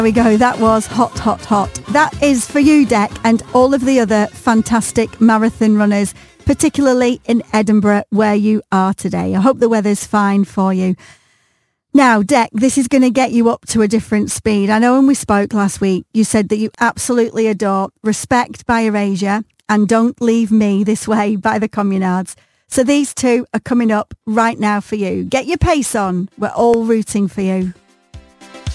There we go. That was hot, hot, hot. That is for you, Dec, and all of the other fantastic marathon runners, particularly in Edinburgh, where you are today. I hope the weather's fine for you. Now, Dec, this is going to get you up to a different speed. I know when we spoke last week, you said that you absolutely adore Respect by Erasure and Don't Leave Me This Way by the Communards. So these two are coming up right now for you. Get your pace on. We're all rooting for you.